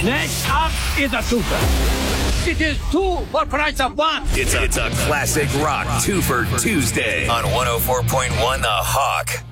Next up is a twofer. It is two for price of one. It's a classic rock two for Tuesday on 104.1 The Hawk.